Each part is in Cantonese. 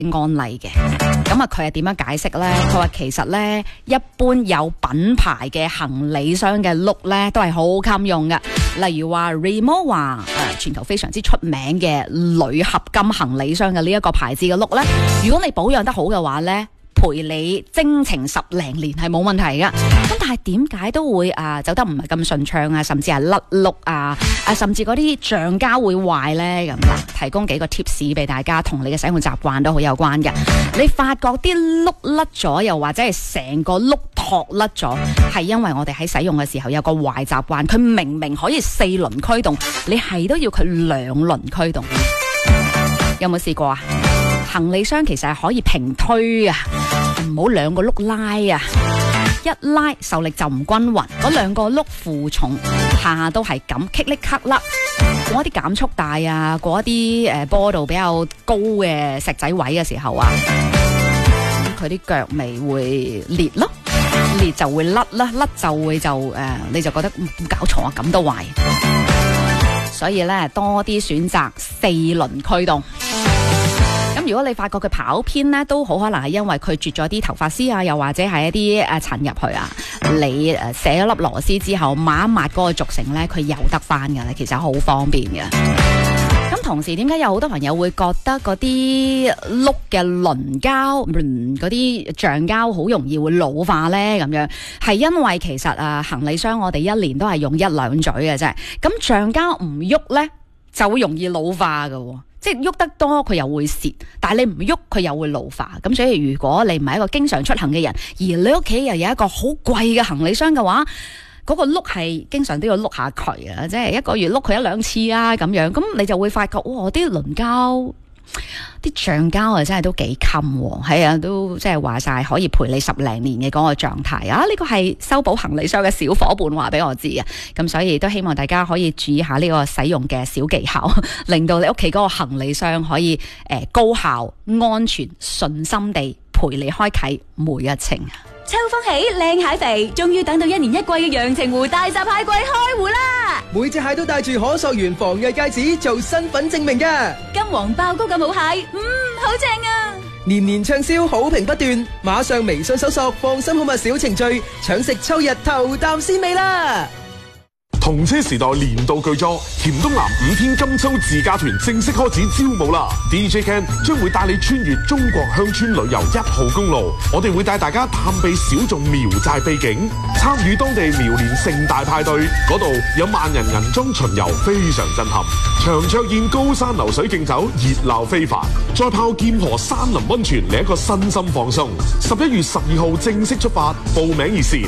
案例嘅。咁啊，佢係點樣解釋呢？佢話其實呢，一般有品牌嘅行李箱嘅轆呢，都係好襟用嘅。例如話 Rimowa 全球非常之出名嘅鋁合金行李箱嘅呢一個牌子嘅轆呢，如果你保養得好嘅話呢，陪你征程10零年係冇問題嘅。咁但係點解都會走得唔係咁順暢啊，甚至係甩轆啊，甚至嗰啲橡膠會壞呢？咁嗱，提供幾個 tips 俾大家，同你嘅使用習慣都好有關嘅。你發覺啲轆甩咗，又或者係成個轆托甩咗，係因為我哋喺使用嘅時候有個壞習慣，佢明明可以4輪驅動，你係都要佢2輪驅動。有冇試過啊？行李箱其實係可以平推啊，唔好兩個轆拉啊，一拉受力就唔均勻，嗰兩個轆負重下都係咁棘哩咳甩。過一啲減速帶啊，過一啲坡度比較高嘅石仔位嘅時候啊，佢啲腳咪會裂咯，裂就會甩啦，甩就會你就覺得搞錯啊，咁都壞。所以咧，多啲選擇4輪驅動。咁如果你發覺佢跑偏呢，都好可能係因為佢絕咗啲頭髮絲啊，又或者係一啲塵入去啊。你卸咗粒螺絲之後，抹一抹嗰個軸承呢，佢又得翻㗎啦，其實好方便嘅。咁同時，點解有好多朋友會覺得嗰啲轆嘅輪膠、嗰啲橡膠好容易會老化呢？咁樣係因為其實行李箱我哋一年都係用1兩嘴嘅啫。咁橡膠唔喐呢，就會容易老化㗎。即係喐得多佢又會蝕，但係你唔喐佢又會老化。咁所以如果你唔係一個經常出行嘅人，而你屋企又有一個好貴嘅行李箱嘅話，嗰個轆係經常都要碌下佢啊，即係一個月碌佢1兩次啊咁樣。咁你就會發覺，哇！啲輪膠、啲橡膠啊，真係都幾襟喎。係啊，都即係話晒可以陪你10零年嘅嗰個狀態啊！呢個係修補行李箱嘅小伙伴話俾我知啊。咁所以都希望大家可以注意下呢個使用嘅小技巧，令到你屋企嗰個行李箱可以高效、安全、順心地陪你開啟每一程。 秋風起，靚蟹肥，終於等到1年1季嘅陽澄湖大閘蟹季開湖啦！ 每隻蟹都帶住可溯源防偽戒指做身份證明㗎。 金黃爆高嘅母蟹，好正啊！ 年年暢銷，好評不斷，馬上微信搜索放心好物小程序，搶食秋日頭啖鮮味啦！ 同車時代年度巨作黔東南5天金秋自駕團正式開始招募啦 ！DJ Ken 將會帶你穿越中國鄉村旅遊1號公路，我哋會帶大家探秘小眾苗寨秘境，參與當地苗年盛大派對，嗰度有萬人銀裝巡遊，非常震撼。長桌宴、高山流水競走，熱鬧非凡。再泡劍河山林溫泉，嚟一個身心放鬆。11月12號正式出發，報名熱線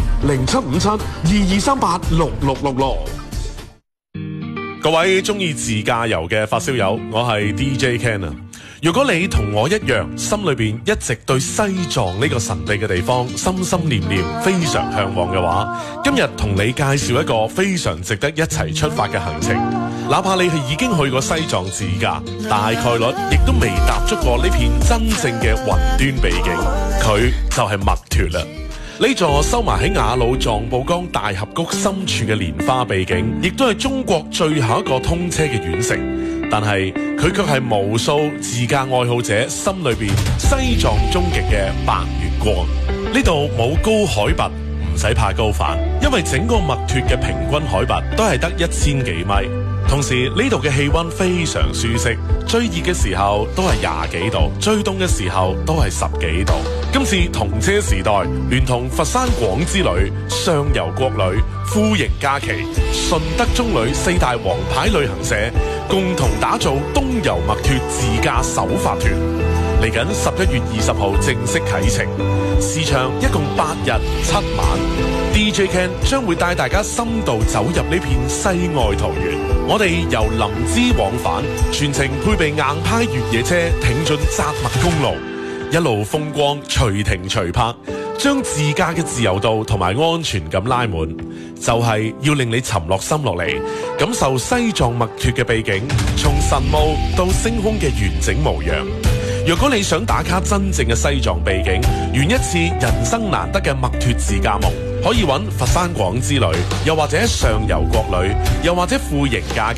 075722386666。 各位中意自駕遊嘅發燒友，我係 DJ Ken 啊！如果你同我一樣，心裏邊一直對西藏呢個神秘嘅地方心心念念，非常向往嘅話，今日同你介紹一個非常值得一齊出發嘅行程。哪怕你係已經去過西藏自駕，大概率亦都未踏足過呢片真正嘅雲端秘境，佢就係墨脫啦。呢座收埋喺雅魯藏布江大峽谷深處嘅蓮花秘境，亦都係中國最後一個通車嘅縣城。但係佢卻係無數自駕愛好者心裏邊西藏終極嘅白月光。呢度冇高海拔，唔使怕高反，因為整個墨脫嘅平均海拔都係得1000幾米。同時呢度嘅氣溫非常舒適，最熱嘅時候都係20幾度，最凍嘅時候都係10幾度。今次同車時代聯同佛山廣之旅、上游國旅、富盈假期、順德中旅4大王牌旅行社，共同打造東遊墨脫自駕首發團。嚟緊11月20號正式啟程，時長一共8日7晚。DJ Ken 將會帶大家深度走入呢片世外桃源。我哋由林芝往返，全程配備硬派越野車，挺進扎墨公路，一路風光隨停隨泊，將自駕嘅自由度同埋安全感拉滿，就係要令你沉落心落嚟，感受西藏墨脫嘅秘境，從神霧到星空嘅完整模樣。若果你想打卡真正嘅西藏秘境，圓一次人生難得嘅墨脫自駕夢，可以揾佛山廣之旅，又或者上游國旅，又或者富盈假期，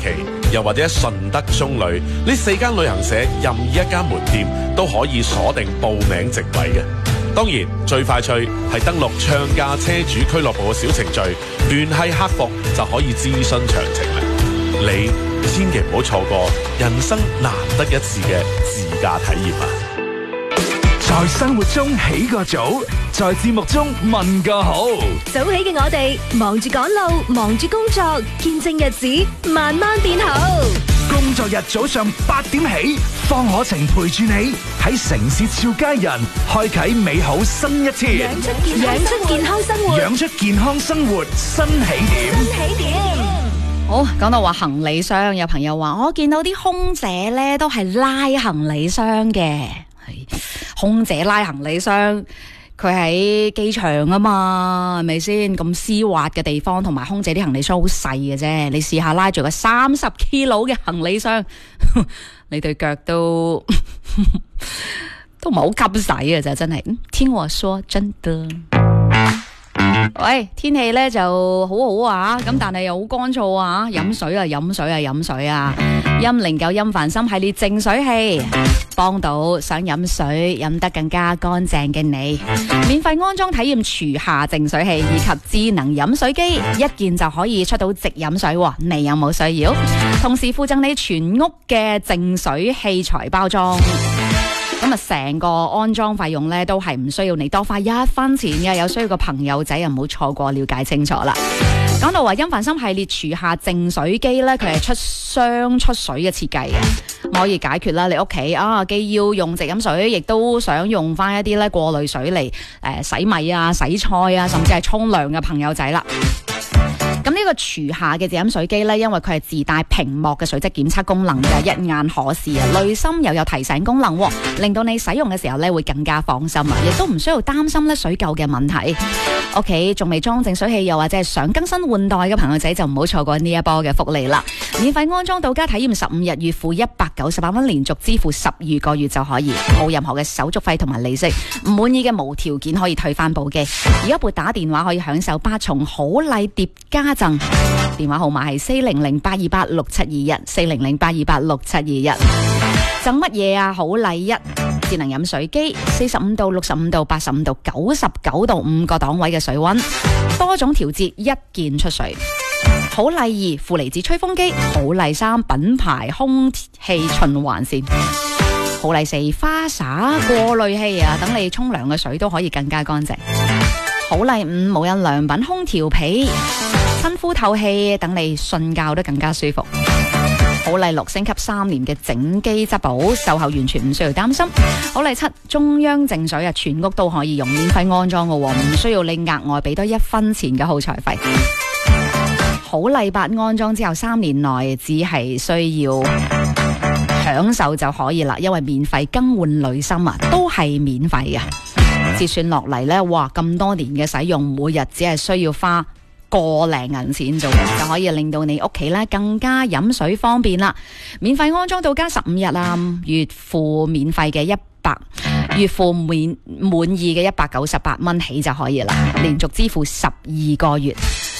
又或者順德中旅呢4間旅行社任意一間門店都可以鎖定報名席位嘅。當然最快脆係登錄暢駕車主俱樂部嘅小程序，聯繫客服就可以諮詢詳情啦。你千祈唔好錯過人生難得一次嘅自駕體驗啊！ 在生活中起個早，在節目中問個好。 早起嘅我哋忙住趕路，忙住工作，見證日子慢慢變好。 工作日早上8點起，方可晴陪住你喺城市俏佳人，開啟美好新一天。 養出健康生活， 養出健康生活新起點。 好，講到話行李箱，有朋友話我見到啲空姐咧都係拉行李箱嘅，係空姐拉行李箱，佢喺機場啊嘛，係咪先？咁絲滑嘅地方，同埋空姐啲行李箱好細嘅啫，你試下拉住個30 kg 嘅行李箱，你對腳都唔係好急使嘅啫，真係。聽我說真的。喂，天氣咧就好好啊，咁但係又好乾燥啊，飲水啊飲水啊飲水啊，音09音凡心系列淨水器，幫到想飲水飲得更加乾淨嘅你，免費安裝體驗廚下淨水器以及智能飲水機，一件就可以出到直飲水，你有冇需要？同時附贈你全屋嘅淨水器材包裝。咁啊，成個安裝費用咧都係唔需要你多花1分錢嘅，有需要個朋友仔又唔好錯過，了解清楚啦。講到話音凡心系列廚下淨水機咧，佢係出雙出水嘅設計嘅，可以解決啦你屋企啊既要用直飲水，亦都想用翻一啲咧過濾水嚟洗米啊、洗菜啊，甚至係沖涼嘅朋友仔啦。咁呢個廚下嘅直飲水機呢，因為佢係自帶屏幕嘅水質檢測功能嘅，一眼可視啊，濾芯又有提醒功能，令到你使用嘅時候呢會更加放心啊，亦都唔需要擔心呢水垢嘅問題。屋企仲未裝淨水器，又或者係想更新換代嘅朋友仔，就唔好錯過呢一波嘅福利啦！免費安裝到家體驗15日，月付198蚊，連續支付12個月就可以，冇任何嘅手續費同埋利息，唔滿意嘅無條件可以退翻部機。而家撥打電話可以享受8重好禮疊加贈，電話號碼係400-828-6721 400-828-6721。贈乜嘢啊？好禮一，智能飲水機，45度、65度、85度、99度5個檔位嘅水溫，多種調節，一鍵出水。好禮二，負離子吹風機。好禮三，品牌空氣循環扇。好禮四，花灑過濾器啊，等你沖涼嘅水都可以更加乾淨。好禮五，無印良品空調被，親膚透氣，等你瞓覺都更加舒服。好禮6，升級3年嘅整機質保，售後完全唔需要擔心。好禮7，中央淨水啊，全屋都可以用，免費安裝嘅，唔需要你額外俾多1分錢嘅耗材費。好禮8，安裝之後3年內只係需要享受就可以啦，因為免費更換濾芯啊，都係免費嘅。折算落嚟呢，哇，咁多年嘅使用，每日只係需要花個零銀錢做，就可以令到你屋企咧更加飲水方便啦。免費安裝到家15日啊，月付免費嘅月付滿意嘅198蚊起就可以啦，連續支付12個月。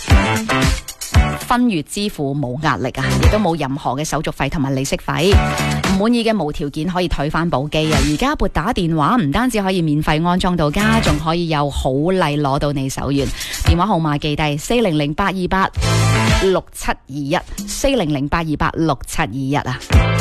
分月支付冇壓力啊，亦都冇任何嘅手續費同埋利息費，唔滿意嘅無條件可以退翻部機啊！而家撥打電話唔單止可以免費安裝到家，仲可以有好禮攞到你手軟。電話號碼記低400-828-6721 400-828-6721啊！